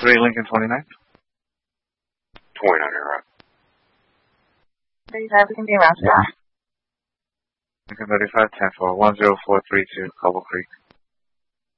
3 Lincoln 29th? 29, right? 35, we can be around that. Lincoln 35, 10-4, 10432, Cobble Creek.